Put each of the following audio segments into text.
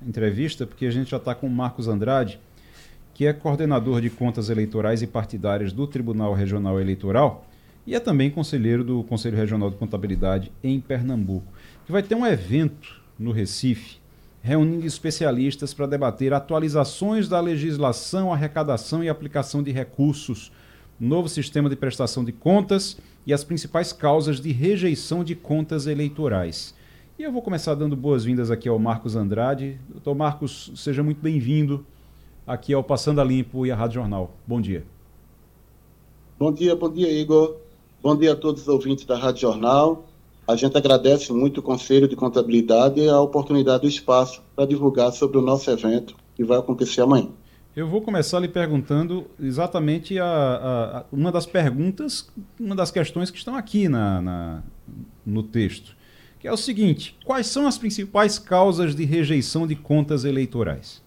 entrevista, porque a gente já está com o Marcos Andrade, que é coordenador de contas eleitorais e partidárias do Tribunal Regional Eleitoral e é também conselheiro do Conselho Regional de Contabilidade em Pernambuco. Que vai ter um evento no Recife, reunindo especialistas para debater atualizações da legislação, arrecadação e aplicação de recursos, novo sistema de prestação de contas e as principais causas de rejeição de contas eleitorais. E eu vou começar dando boas-vindas aqui ao Marcos Andrade. Doutor Marcos, seja muito bem-vindo aqui ao Passando a Limpo e a Rádio Jornal. Bom dia. Bom dia, Igor. Bom dia a todos os ouvintes da Rádio Jornal. A gente agradece muito o Conselho de Contabilidade e a oportunidade do espaço para divulgar sobre o nosso evento que vai acontecer amanhã. Eu vou começar lhe perguntando exatamente uma das perguntas, uma das questões que estão aqui no texto, que é o seguinte: quais são as principais causas de rejeição de contas eleitorais?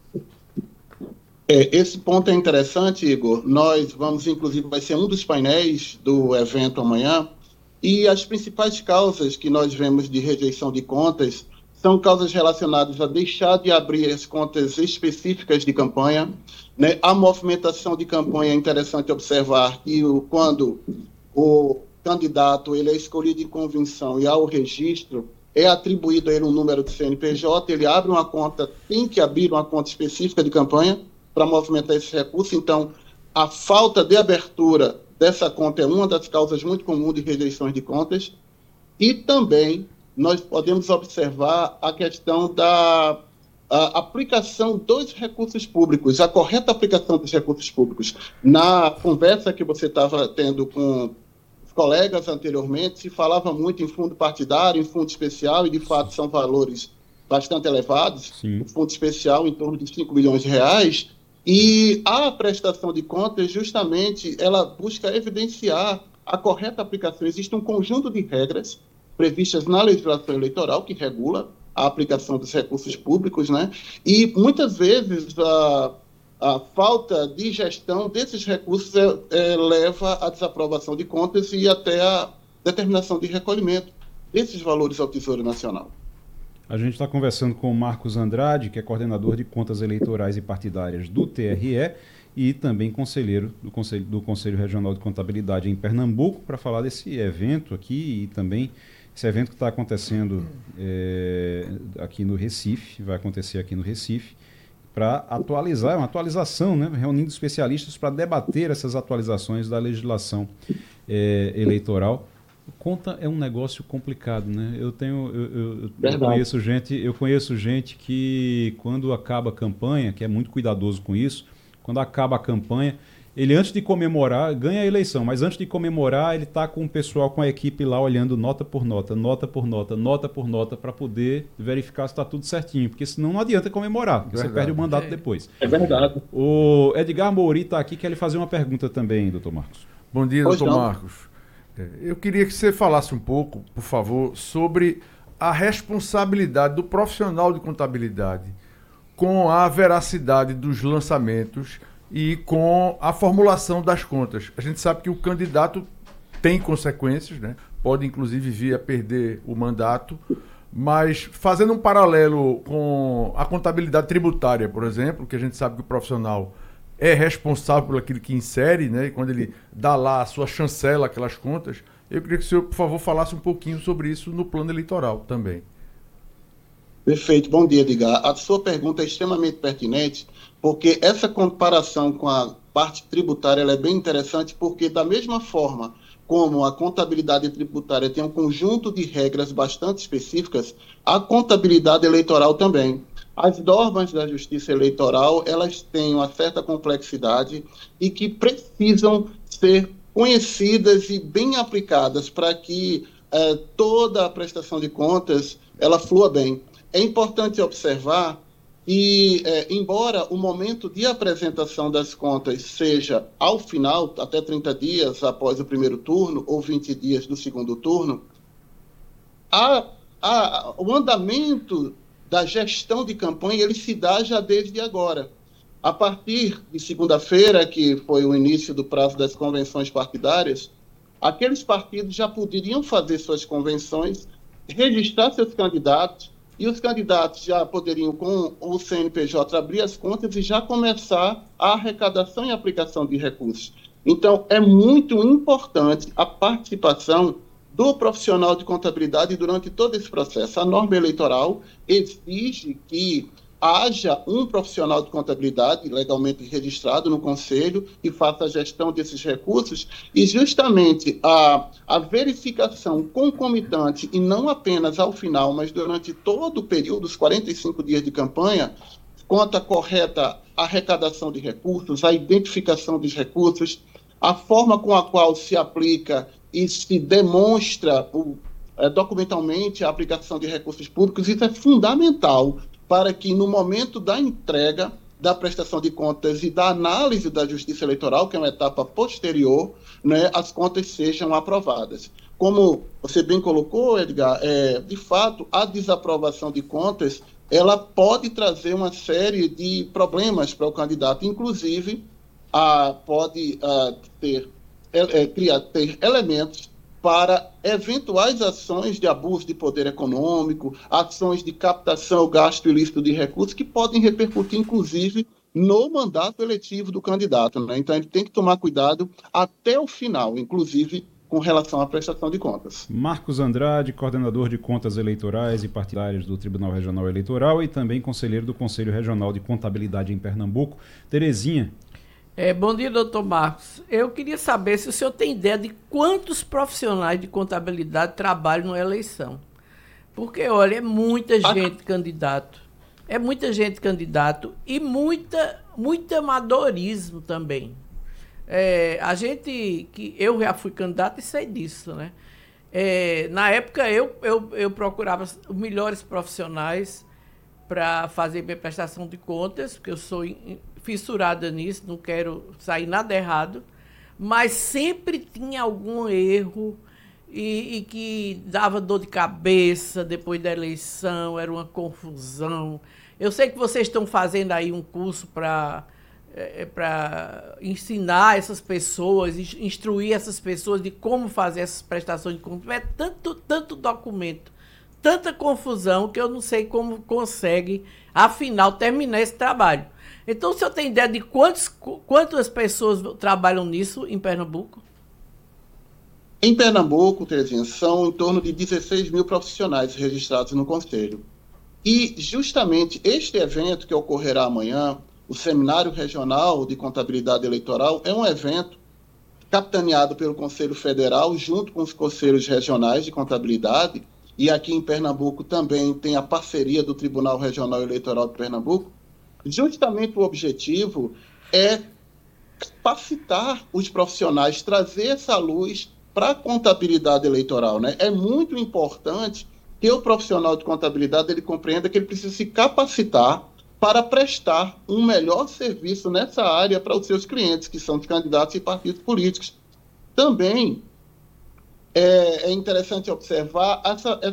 Esse ponto é interessante, Igor. Nós vamos, inclusive, vai ser um dos painéis do evento amanhã, e as principais causas que nós vemos de rejeição de contas são causas relacionadas a deixar de abrir as contas específicas de campanha, né? A movimentação de campanha é interessante observar que quando o candidato ele é escolhido em convenção e há o registro, é atribuído a ele um número de CNPJ, ele abre uma conta, tem que abrir uma conta específica de campanha para movimentar esse recurso. Então, a falta de abertura dessa conta é uma das causas muito comuns de rejeições de contas. E também nós podemos observar a questão da aplicação dos recursos públicos, a correta aplicação dos recursos públicos. Na conversa que você estava tendo com os colegas anteriormente, se falava muito em fundo partidário, em fundo especial, e de fato são valores bastante elevados. Sim. O fundo especial em torno de 5 milhões de reais. E a prestação de contas, justamente, ela busca evidenciar a correta aplicação. Existe um conjunto de regras previstas na legislação eleitoral que regula a aplicação dos recursos públicos, né? E muitas vezes a falta de gestão desses recursos leva à desaprovação de contas e até à determinação de recolhimento desses valores ao Tesouro Nacional. A gente está conversando com o Marcos Andrade, que é coordenador de contas eleitorais e partidárias do TRE e também conselheiro do Conselho Regional de Contabilidade em Pernambuco, para falar desse evento aqui e também esse evento que está acontecendo aqui no Recife, vai acontecer aqui no Recife, para atualizar, uma atualização, né, reunindo especialistas para debater essas atualizações da legislação eleitoral. Conta é um negócio complicado, né? Eu conheço gente que, quando acaba a campanha, que é muito cuidadoso com isso, quando acaba a campanha, ele, antes de comemorar, ganha a eleição, mas antes de comemorar, ele está com o pessoal, com a equipe lá, olhando nota por nota, para poder verificar se está tudo certinho, porque senão não adianta comemorar, porque você perde o mandato depois. É verdade. O Edgar Mouri está aqui, quer lhe fazer uma pergunta também, doutor Marcos. Bom dia, doutor Marcos. Eu queria que você falasse um pouco, por favor, sobre a responsabilidade do profissional de contabilidade com a veracidade dos lançamentos e com a formulação das contas. A gente sabe que o candidato tem consequências, né? Pode inclusive vir a perder o mandato, mas fazendo um paralelo com a contabilidade tributária, por exemplo, que a gente sabe que o profissional é responsável por aquilo que insere, né? E quando ele dá lá a sua chancela, aquelas contas, eu queria que o senhor, por favor, falasse um pouquinho sobre isso no plano eleitoral também. Perfeito. Bom dia, Edgar. A sua pergunta é extremamente pertinente, porque essa comparação com a parte tributária ela é bem interessante, porque da mesma forma como a contabilidade tributária tem um conjunto de regras bastante específicas, a contabilidade eleitoral também. As normas da Justiça Eleitoral, elas têm uma certa complexidade e que precisam ser conhecidas e bem aplicadas para que toda a prestação de contas ela flua bem. É importante observar que, embora o momento de apresentação das contas seja ao final, até 30 dias após o primeiro turno ou 20 dias do segundo turno, o andamento da gestão de campanha, ele se dá já desde agora. A partir de segunda-feira, que foi o início do prazo das convenções partidárias, aqueles partidos já poderiam fazer suas convenções, registrar seus candidatos e os candidatos já poderiam, com o CNPJ, abrir as contas e já começar a arrecadação e aplicação de recursos. Então, é muito importante a participação do profissional de contabilidade durante todo esse processo. A norma eleitoral exige que haja um profissional de contabilidade legalmente registrado no Conselho e faça a gestão desses recursos, e justamente a verificação concomitante, e não apenas ao final, mas durante todo o período, os 45 dias de campanha, quanto à correta arrecadação de recursos, a identificação dos recursos, a forma com a qual se aplica e se demonstra documentalmente a aplicação de recursos públicos, isso é fundamental para que no momento da entrega da prestação de contas e da análise da Justiça Eleitoral, que é uma etapa posterior, né, as contas sejam aprovadas. Como você bem colocou, Edgar, de fato, a desaprovação de contas, ela pode trazer uma série de problemas para o candidato, inclusive pode ter elementos para eventuais ações de abuso de poder econômico, ações de captação ou gasto ilícito de recursos que podem repercutir, inclusive, no mandato eletivo do candidato, né? Então, ele tem que tomar cuidado até o final, inclusive com relação à prestação de contas. Marcos Andrade, coordenador de contas eleitorais e partidárias do Tribunal Regional Eleitoral e também conselheiro do Conselho Regional de Contabilidade em Pernambuco. Terezinha. Bom dia, doutor Marcos. Eu queria saber se o senhor tem ideia de quantos profissionais de contabilidade trabalham na eleição. Porque, olha, é muita gente candidato. É muita gente candidato e muito amadorismo também. Eu já fui candidato e sei disso, né? Na época, eu procurava os melhores profissionais para fazer minha prestação de contas, porque eu sou fissurada nisso, não quero sair nada errado, mas sempre tinha algum erro e que dava dor de cabeça depois da eleição, era uma confusão. Eu sei que vocês estão fazendo aí um curso para ensinar essas pessoas, instruir essas pessoas de como fazer essas prestações de contas. É tanto documento, tanta confusão, que eu não sei como consegue, afinal, terminar esse trabalho. Então, o senhor tem ideia de quantas pessoas trabalham nisso em Pernambuco? Em Pernambuco, Terezinha, são em torno de 16 mil profissionais registrados no Conselho. E, justamente, este evento que ocorrerá amanhã, o Seminário Regional de Contabilidade Eleitoral, é um evento capitaneado pelo Conselho Federal, junto com os conselhos regionais de contabilidade, e aqui em Pernambuco também tem a parceria do Tribunal Regional Eleitoral de Pernambuco. Justamente o objetivo é capacitar os profissionais, trazer essa luz para a contabilidade eleitoral, né? É muito importante que o profissional de contabilidade ele compreenda que ele precisa se capacitar para prestar um melhor serviço nessa área para os seus clientes, que são os candidatos e partidos políticos. Também é interessante observar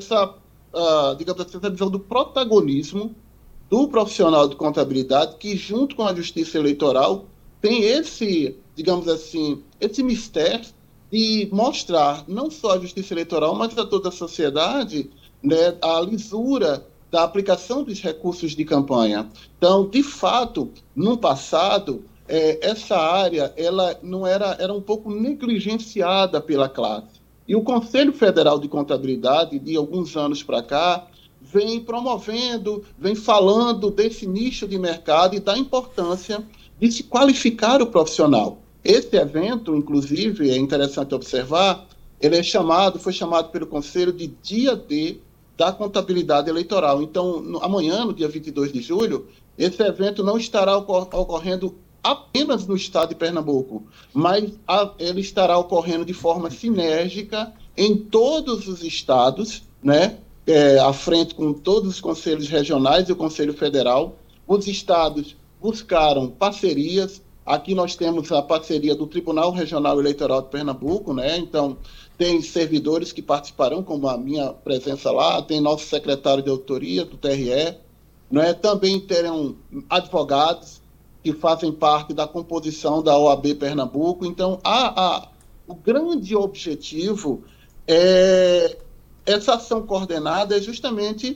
digamos assim, essa visão do protagonismo do profissional de contabilidade, que junto com a Justiça Eleitoral tem digamos assim, esse mistério de mostrar não só a Justiça Eleitoral, mas a toda a sociedade, né, a lisura da aplicação dos recursos de campanha. Então, de fato, no passado, essa área ela não era um pouco negligenciada pela classe. E o Conselho Federal de Contabilidade, de alguns anos para cá, vem promovendo, vem falando desse nicho de mercado e da importância de se qualificar o profissional. Esse evento, inclusive, é interessante observar, foi chamado pelo Conselho de Dia D da Contabilidade Eleitoral. Então, amanhã, no dia 22 de julho, esse evento não estará ocorrendo apenas no estado de Pernambuco, mas ele estará ocorrendo de forma sinérgica em todos os estados, né? À frente com todos os conselhos regionais e o Conselho Federal. Os estados buscaram parcerias. Aqui nós temos a parceria do Tribunal Regional Eleitoral de Pernambuco, né? Então, tem servidores que participarão, como a minha presença lá, tem nosso secretário de auditoria do TRE, né? Também terão advogados que fazem parte da composição da OAB Pernambuco. Então, o grande objetivo essa ação coordenada é justamente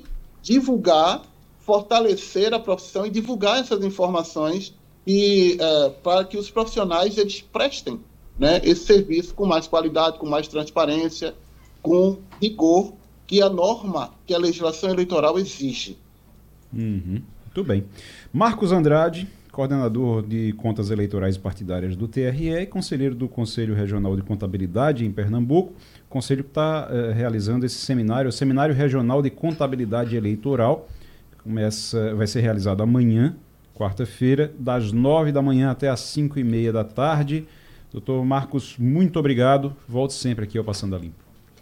divulgar, fortalecer a profissão e divulgar essas informações para que os profissionais eles prestem, né, esse serviço com mais qualidade, com mais transparência, com rigor que a norma, que a legislação eleitoral exige. Muito bem. Marcos Andrade, coordenador de contas eleitorais partidárias do TRE e conselheiro do Conselho Regional de Contabilidade em Pernambuco. O conselho está realizando esse seminário, o Seminário Regional de Contabilidade Eleitoral. Vai ser realizado amanhã, quarta-feira, das 9 da manhã até as 5h30 da tarde. Doutor Marcos, muito obrigado. Volte sempre aqui ao Passando a Limpo.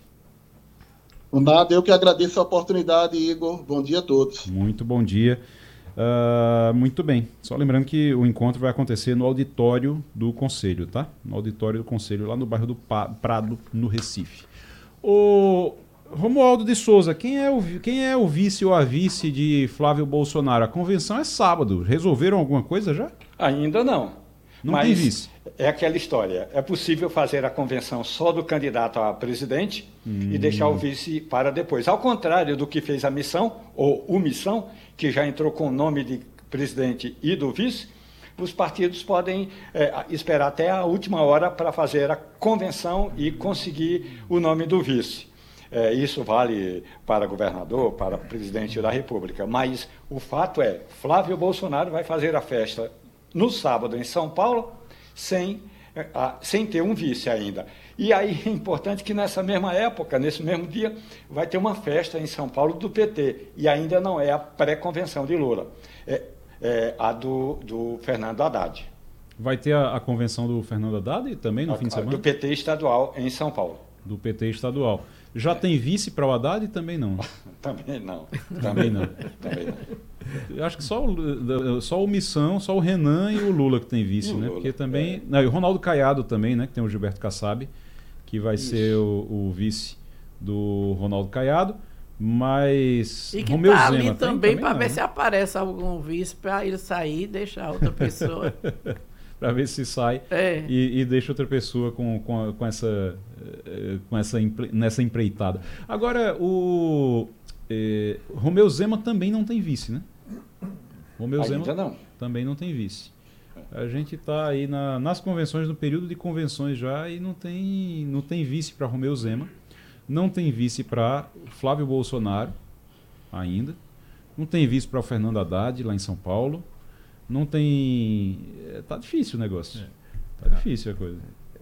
Nada, eu que agradeço a oportunidade, Igor. Bom dia a todos. Muito bom dia. Muito bem. Só lembrando que o encontro vai acontecer no auditório do Conselho, tá? No auditório do Conselho, lá no bairro do Prado, no Recife. O Romualdo de Souza, quem é o vice ou a vice de Flávio Bolsonaro? A convenção é sábado. Resolveram alguma coisa já? Ainda não. Não tem vice. É aquela história. É possível fazer a convenção só do candidato a presidente e deixar o vice para depois. Ao contrário do que fez a missão, ou omissão, que já entrou com o nome de presidente e do vice, os partidos podem esperar até a última hora para fazer a convenção e conseguir o nome do vice. Isso vale para governador, para presidente da República. Mas o fato é, Flávio Bolsonaro vai fazer a festa no sábado em São Paulo, sem ter um vice ainda. E aí é importante que nessa mesma época, nesse mesmo dia, vai ter uma festa em São Paulo do PT, e ainda não é a pré-convenção de Lula, é a do Fernando Haddad. Vai ter a convenção do Fernando Haddad também no fim de semana? Do PT estadual em São Paulo. Do PT estadual. Já tem vice para o Haddad? Também não. Também não. Também não. Eu acho que só o Missão, só o Renan e o Lula que tem vice, né? Porque também... Não, e o Ronaldo Caiado também, né? Que tem o Gilberto Kassab, que vai ser o vice do Ronaldo Caiado. Mas e que Romeu tá ali Zema, também para ver se aparece algum vice para ele sair e deixar outra pessoa. Para ver se sai e deixa outra pessoa nessa empreitada. Agora, o Romeu Zema também não tem vice, né? Romeu Zema também não tem vice. A gente está aí nas convenções, no período de convenções já, e não tem vice para Romeu Zema. Não tem vice para Flávio Bolsonaro ainda. Não tem vice para o Fernando Haddad, lá em São Paulo. Não tem... Tá difícil o negócio. Tá difícil a coisa.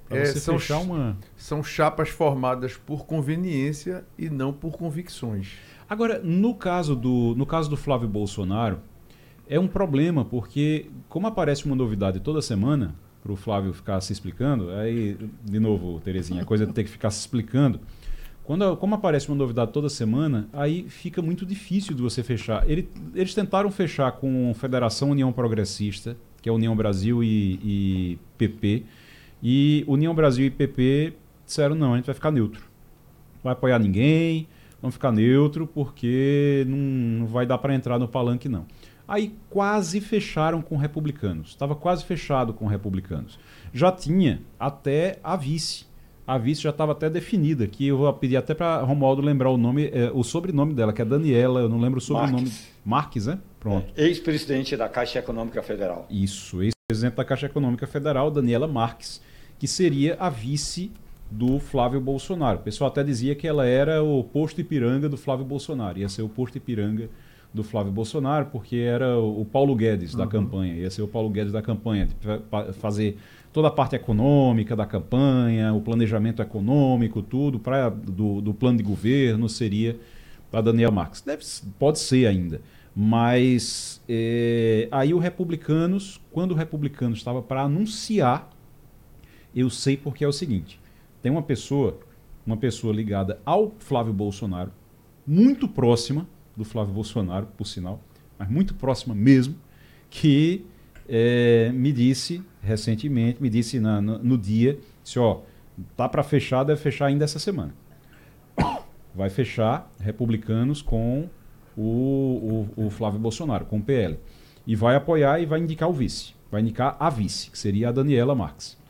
São chapas formadas por conveniência e não por convicções. Agora, no caso do Flávio Bolsonaro, é um problema, porque como aparece uma novidade toda semana, para o Flávio ficar se explicando, aí, de novo, Terezinha, a coisa de ter que ficar se explicando, como aparece uma novidade toda semana, aí fica muito difícil de você fechar. Eles tentaram fechar com Federação União Progressista, que é União Brasil e PP, e União Brasil e PP disseram, não, a gente vai ficar neutro. Não vai apoiar ninguém, vamos ficar neutro, porque não vai dar para entrar no palanque, não. Aí quase fecharam com republicanos. Estava quase fechado com republicanos. Já tinha até a vice. A vice já estava até definida, que eu vou pedir até para Romualdo lembrar o sobrenome dela, que é Daniela, eu não lembro o sobrenome. Marques, né? Pronto. Ex-presidente da Caixa Econômica Federal. Isso, ex-presidente da Caixa Econômica Federal, Daniela Marques, que seria a vice do Flávio Bolsonaro. O pessoal até dizia que ela era o posto Ipiranga do Flávio Bolsonaro, ia ser o posto Ipiranga do Flávio Bolsonaro, porque era o Paulo Guedes da campanha, ia ser o Paulo Guedes da campanha, fazer toda a parte econômica da campanha, o planejamento econômico, tudo, do plano de governo seria a Daniela Marques. Pode ser ainda, mas aí quando o Republicanos estava para anunciar, eu sei porque é o seguinte, tem uma pessoa ligada ao Flávio Bolsonaro, muito próxima do Flávio Bolsonaro, por sinal, mas muito próxima mesmo, que me disse recentemente, no dia, disse, tá para fechar, deve fechar ainda essa semana. Vai fechar Republicanos com o Flávio Bolsonaro, com o PL. E vai apoiar e vai indicar o vice. Vai indicar a vice, que seria a Daniela Marques.